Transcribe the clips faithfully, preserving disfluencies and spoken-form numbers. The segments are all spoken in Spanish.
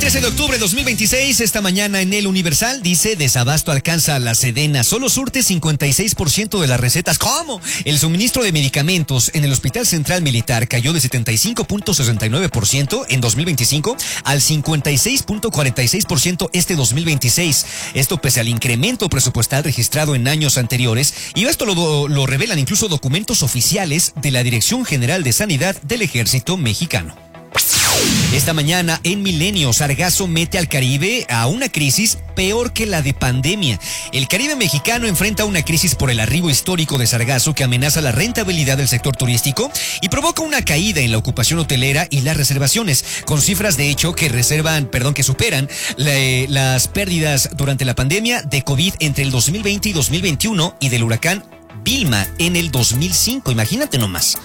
trece de octubre de dos mil veintiséis, esta mañana en El Universal, dice: desabasto alcanza a la Sedena, solo surte cincuenta y seis por ciento de las recetas. ¿Cómo? El suministro de medicamentos en el Hospital Central Militar cayó de setenta y cinco punto sesenta y nueve por ciento en dos mil veinticinco al cincuenta y seis punto cuarenta y seis por ciento este dos mil veintiséis. Esto pese al incremento presupuestal registrado en años anteriores, y esto lo, lo revelan incluso documentos oficiales de la Dirección General de Sanidad del Ejército Mexicano. Esta mañana en Milenio, Sargazo mete al Caribe a una crisis peor que la de pandemia. El Caribe mexicano enfrenta una crisis por el arribo histórico de sargazo que amenaza la rentabilidad del sector turístico y provoca una caída en la ocupación hotelera y las reservaciones, con cifras de hecho que reservan, perdón, que superan la, las pérdidas durante la pandemia de COVID entre el dos mil veinte y dos mil veintiuno y del huracán Vilma en el dos mil cinco. Imagínate nomás.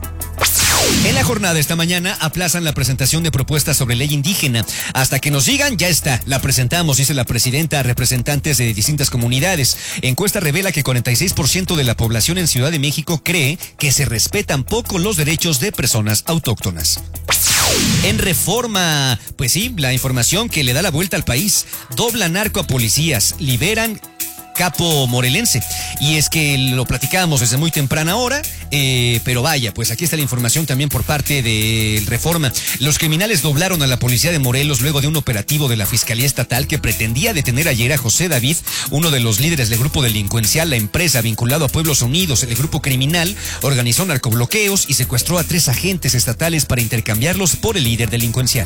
En la jornada esta mañana aplazan la presentación de propuestas sobre ley indígena. Hasta que nos digan, ya está, la presentamos, dice la presidenta a representantes de distintas comunidades. Encuesta revela que cuarenta y seis por ciento de la población en Ciudad de México cree que se respetan poco los derechos de personas autóctonas. En Reforma, pues sí, la información que le da la vuelta al país. Dobla narco a policías, liberan capo morelense. Y es que lo platicábamos desde muy temprana hora, eh, pero vaya, pues aquí está la información también por parte de Reforma. Los criminales doblaron a la policía de Morelos luego de un operativo de la Fiscalía Estatal que pretendía detener ayer a José David, uno de los líderes del grupo delincuencial La Empresa, vinculado a Pueblos Unidos. El grupo criminal organizó narcobloqueos y secuestró a tres agentes estatales para intercambiarlos por el líder delincuencial.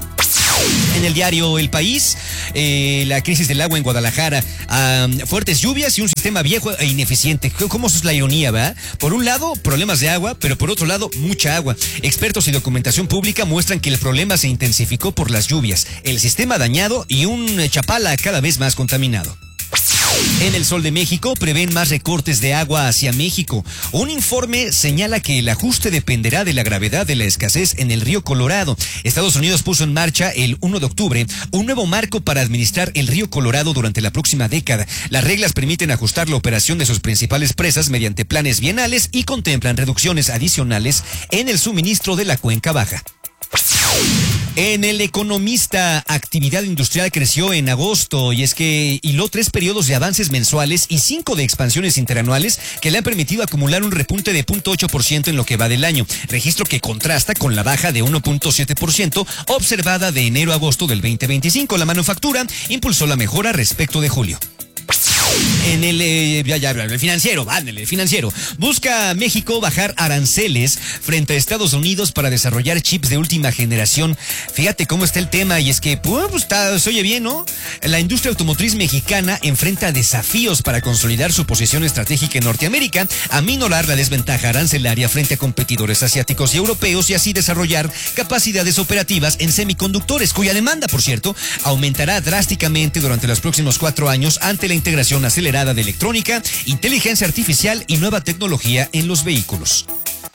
En el diario El País, eh, la crisis del agua en Guadalajara, um, fuertes lluvias y un sistema viejo e ineficiente. ¿Cómo es la ironía, verdad? Por un lado, problemas de agua, pero por otro lado, mucha agua. Expertos y documentación pública muestran que el problema se intensificó por las lluvias, el sistema dañado y un Chapala cada vez más contaminado. En El Sol de México prevén más recortes de agua hacia México. Un informe señala que el ajuste dependerá de la gravedad de la escasez en el río Colorado. Estados Unidos puso en marcha el primero de octubre un nuevo marco para administrar el río Colorado durante la próxima década. Las reglas permiten ajustar la operación de sus principales presas mediante planes bienales y contemplan reducciones adicionales en el suministro de la cuenca baja. En El Economista, actividad industrial creció en agosto, y es que hiló tres periodos de avances mensuales y cinco de expansiones interanuales que le han permitido acumular un repunte de cero punto ocho por ciento en lo que va del año, registro que contrasta con la baja de uno punto siete por ciento observada de enero a agosto del veinte veinticinco. La manufactura impulsó la mejora respecto de julio. En el, eh, ya, ya, el financiero, ándale, el financiero. Busca México bajar aranceles frente a Estados Unidos para desarrollar chips de última generación. Fíjate cómo está el tema, y es que, pues, está, se oye bien, ¿no? La industria automotriz mexicana enfrenta desafíos para consolidar su posición estratégica en Norteamérica, aminorar la desventaja arancelaria frente a competidores asiáticos y europeos, y así desarrollar capacidades operativas en semiconductores, cuya demanda, por cierto, aumentará drásticamente durante los próximos cuatro años ante la integración acelerada de electrónica, inteligencia artificial y nueva tecnología en los vehículos.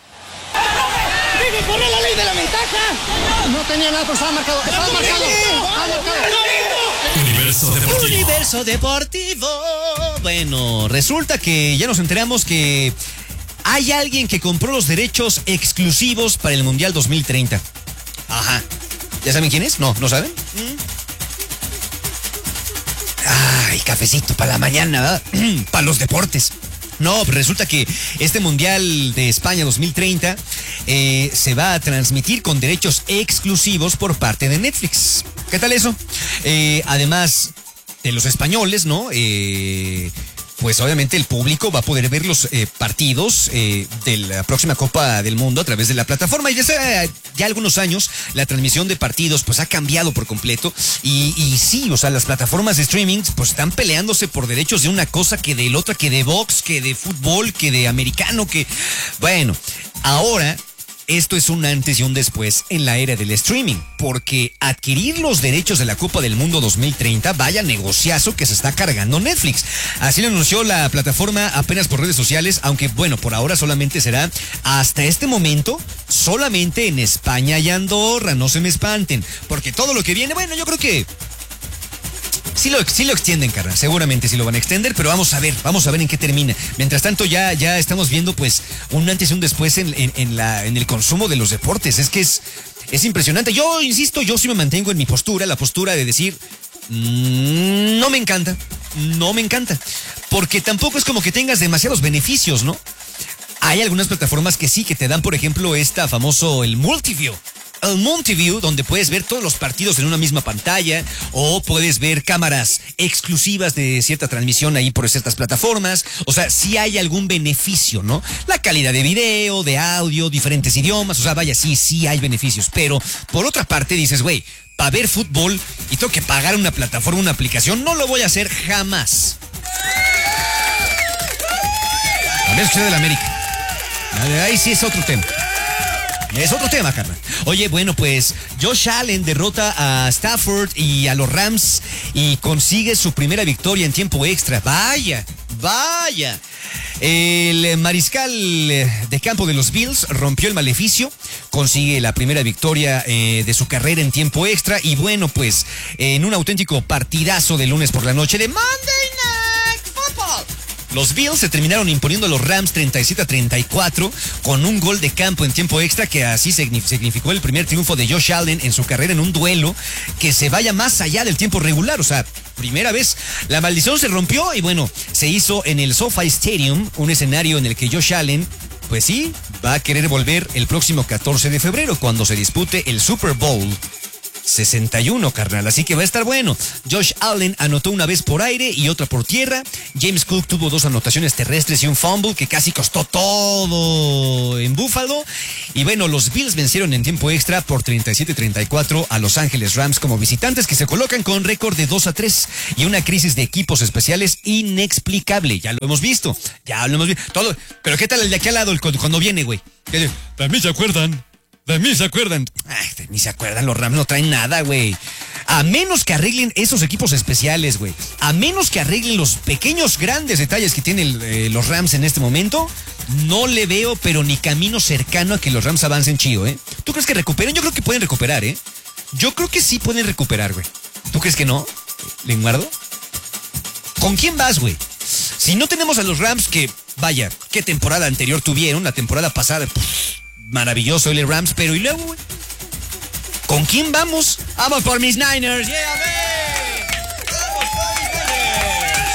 ¡Deje correr la ley de la ventaja! No tenía nada, pero estaba marcado. Estaba marcado. Estaba marcado. Universo Deportivo. Universo Deportivo. Bueno, resulta que ya nos enteramos que hay alguien que compró los derechos exclusivos para el Mundial dos mil treinta. Ajá. ¿Ya saben quién es? No, ¿no saben? ¿Mm? Ay, cafecito para la mañana, ¿verdad? Para los deportes. No, resulta que este Mundial de España dos mil treinta eh, se va a transmitir con derechos exclusivos por parte de Netflix. ¿Qué tal eso? Eh, además de los españoles, ¿no? Eh... Pues obviamente el público va a poder ver los eh, partidos eh, de la próxima Copa del Mundo a través de la plataforma. Y desde hace ya algunos años la transmisión de partidos pues ha cambiado por completo. Y, y sí, o sea, las plataformas de streaming pues están peleándose por derechos de una cosa que de la otra, que de box, que de fútbol, que de americano, que... Bueno, ahora... Esto es un antes y un después en la era del streaming, porque adquirir los derechos de la Copa del Mundo dos mil treinta, vaya negociazo que se está cargando Netflix. Así lo anunció la plataforma apenas por redes sociales, aunque bueno, por ahora solamente será hasta este momento, solamente en España y Andorra, no se me espanten, porque todo lo que viene, bueno, yo creo que... Sí lo, sí lo extienden, carnal, seguramente sí lo van a extender, pero vamos a ver, vamos a ver en qué termina. Mientras tanto ya, ya estamos viendo pues un antes y un después en, en, en, la, en el consumo de los deportes. Es que es, Es impresionante. Yo insisto, yo sí me mantengo en mi postura, la postura de decir, mmm, no me encanta, no me encanta. Porque tampoco es como que tengas demasiados beneficios, ¿no? Hay algunas plataformas que sí, que te dan, por ejemplo, esta famoso, el Multiview. El Multiview, donde puedes ver todos los partidos en una misma pantalla, o puedes ver cámaras exclusivas de cierta transmisión ahí por ciertas plataformas. O sea, sí hay algún beneficio, ¿no? La calidad de video, de audio, diferentes idiomas, o sea, vaya, sí, sí hay beneficios. Pero, por otra parte, dices, güey, para ver fútbol y tengo que pagar una plataforma, una aplicación, no lo voy a hacer jamás. A ver, usted del América. Ahí sí es otro tema. Es otro tema, carnal. Oye, bueno, pues Josh Allen derrota a Stafford y a los Rams y consigue su primera victoria en tiempo extra. Vaya, vaya. El mariscal de campo de los Bills rompió el maleficio, consigue la primera victoria eh, de su carrera en tiempo extra y bueno, pues en un auténtico partidazo de lunes por la noche de Monday Night Football. Los Bills se terminaron imponiendo a los Rams treinta y siete a treinta y cuatro con un gol de campo en tiempo extra que así significó el primer triunfo de Josh Allen en su carrera en un duelo que se vaya más allá del tiempo regular. O sea, primera vez la maldición se rompió y bueno, se hizo en el SoFi Stadium, un escenario en el que Josh Allen, pues sí, va a querer volver el próximo catorce de febrero cuando se dispute el Super Bowl sesenta y uno, carnal, así que va a estar bueno. Josh Allen anotó una vez por aire y otra por tierra. James Cook tuvo dos anotaciones terrestres y un fumble que casi costó todo en Buffalo. Y bueno, los Bills vencieron en tiempo extra por treinta y siete a treinta y cuatro a Los Ángeles Rams como visitantes, que se colocan con récord de dos a tres y una crisis de equipos especiales inexplicable. Ya lo hemos visto, ya lo hemos visto. Todo. Pero ¿qué tal el de aquí al lado el, cuando viene, güey? De mí se acuerdan. De mí se acuerdan. Ay, de mí se acuerdan, los Rams no traen nada, güey. A menos que arreglen esos equipos especiales, güey. A menos que arreglen los pequeños, grandes detalles que tienen eh, los Rams en este momento, no le veo, pero ni camino cercano a que los Rams avancen chido, ¿eh? ¿Tú crees que recuperen? Yo creo que pueden recuperar, ¿eh? Yo creo que sí pueden recuperar, güey. ¿Tú crees que no, Lenguardo? ¿Con quién vas, güey? Si no tenemos a los Rams que, vaya, qué temporada anterior tuvieron, la temporada pasada, pff, maravilloso el Rams, pero ¿y luego, güey? ¿Con quién vamos? ¡Vamos por mis Niners! ¡Yeah, man! ¡Vamos por mis Niners!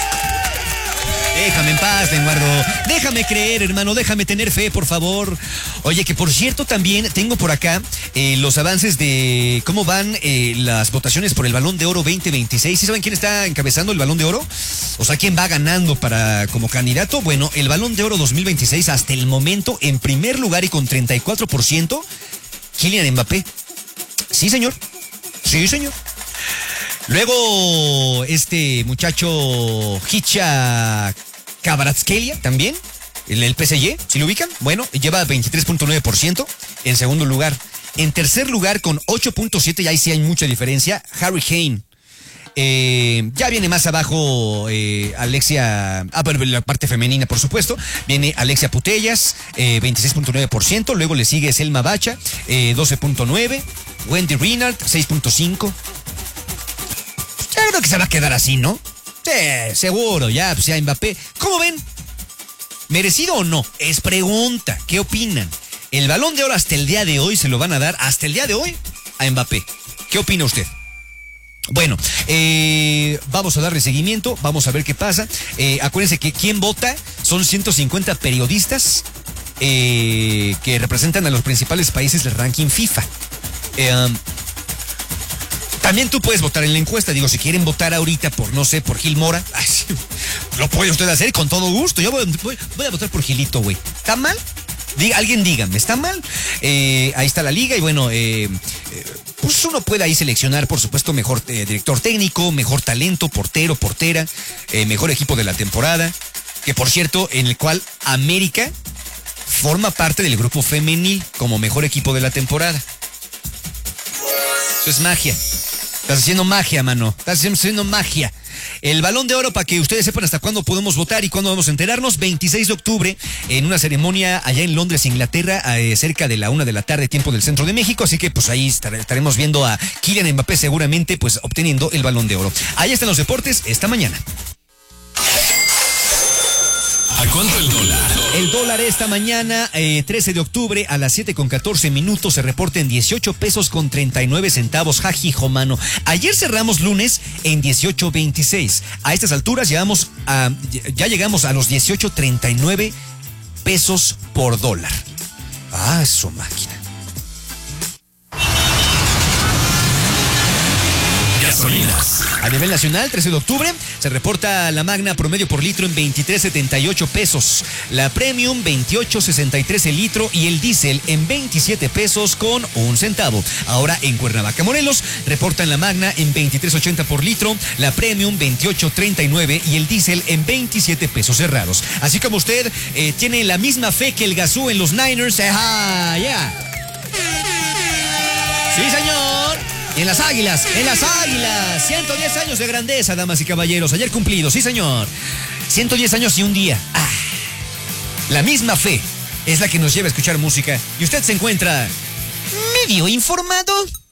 Déjame en paz, Lenguardo. Déjame creer, hermano. Déjame tener fe, por favor. Oye, que por cierto también tengo por acá eh, los avances de cómo van eh, las votaciones por el Balón de Oro veinte veintiséis. ¿Sí saben quién está encabezando el Balón de Oro? O sea, ¿quién va ganando para como candidato? Bueno, el Balón de Oro dos mil veintiséis hasta el momento, en primer lugar y con treinta y cuatro por ciento, Kylian Mbappé. Sí, señor. Sí, señor. Luego, este muchacho Hicha Kvaratskhelia también, el, el P S G, ¿sí lo ubican? Bueno, lleva veintitrés punto nueve por ciento en segundo lugar. En tercer lugar, con ocho punto siete, y ahí sí hay mucha diferencia, Harry Kane. Eh, ya viene más abajo eh, Alexia, ah, pero la parte femenina, por supuesto, viene Alexia Putellas, eh, veintiséis punto nueve por ciento, luego le sigue Selma Bacha, eh, doce punto nueve, Wendy Renard, seis punto cinco. Ya creo que se va a quedar así, ¿no? Sí, seguro, ya, pues ya Mbappé. ¿Cómo ven? ¿Merecido o no? Es pregunta, ¿qué opinan? El Balón de Oro hasta el día de hoy se lo van a dar, hasta el día de hoy, a Mbappé. ¿Qué opina usted? Bueno, eh, vamos a darle seguimiento, vamos a ver qué pasa. Eh, acuérdense que quien vota son ciento cincuenta periodistas eh, que representan a los principales países del ranking FIFA. Eh, um, también tú puedes votar en la encuesta. Digo, si quieren votar ahorita por, no sé, por Gil Mora, ay, sí, lo puede usted hacer con todo gusto. Yo voy, voy, voy a votar por Gilito, güey. ¿Está mal? Diga, alguien dígame, ¿está mal? Eh, ahí está la liga y bueno, eh, eh, pues uno puede ahí seleccionar, por supuesto, mejor eh, director técnico, mejor talento, portero, portera, eh, mejor equipo de la temporada, que por cierto, en el cual América forma parte del grupo femenil como mejor equipo de la temporada. Eso es magia. Estás haciendo magia, mano. Estás haciendo magia. El Balón de Oro, para que ustedes sepan hasta cuándo podemos votar y cuándo vamos a enterarnos, veintiséis de octubre, en una ceremonia allá en Londres, Inglaterra, eh, cerca de la una de la tarde, tiempo del centro de México, así que pues ahí estar, estaremos viendo a Kylian Mbappé seguramente pues obteniendo el Balón de Oro. Ahí están los deportes esta mañana. ¿A cuánto el dólar? El dólar esta mañana, eh, trece de octubre, a las siete con catorce minutos, se reporta en dieciocho pesos con treinta y nueve centavos. Jajijo, mano. Ayer cerramos lunes en dieciocho veintiséis. A estas alturas llegamos a, ya llegamos a los dieciocho treinta y nueve pesos por dólar. Ah, su máquina. Gasolinas. A nivel nacional, trece de octubre, se reporta la magna promedio por litro en veintitrés setenta y ocho pesos, la premium veintiocho sesenta y tres el litro y el diésel en veintisiete pesos con un centavo. Ahora en Cuernavaca, Morelos, reportan la magna en veintitrés ochenta por litro, la premium veintiocho treinta y nueve y el diésel en veintisiete pesos cerrados. Así como usted eh, tiene la misma fe que el Gazú en los Niners, ¡ajá! ¡Ya! Yeah. Sí, señor. Y en las Águilas, en las Águilas, ciento diez años de grandeza, damas y caballeros, ayer cumplido, sí señor, ciento diez años y un día. Ah, la misma fe es la que nos lleva a escuchar música y usted se encuentra medio informado.